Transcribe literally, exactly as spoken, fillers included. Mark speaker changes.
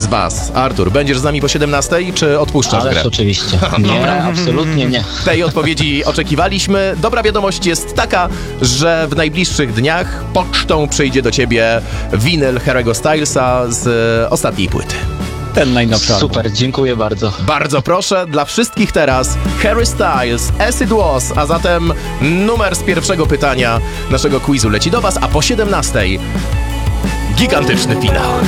Speaker 1: bas. Artur, będziesz z nami po siedemnastej, czy odpuszczasz
Speaker 2: Ależ
Speaker 1: grę?
Speaker 2: oczywiście. Nie, absolutnie nie.
Speaker 1: Tej odpowiedzi oczekiwaliśmy. Dobra wiadomość jest taka, że w najbliższych dniach pocztą przyjdzie do ciebie winyl Harry'ego Stylesa z e, ostatniej płyty.
Speaker 3: Ten najnowszy album.
Speaker 2: Super, dziękuję bardzo.
Speaker 1: Bardzo proszę, dla wszystkich teraz Harry Styles, As It Was, a zatem numer z pierwszego pytania naszego quizu leci do was, a po siedemnastej gigantyczny finał.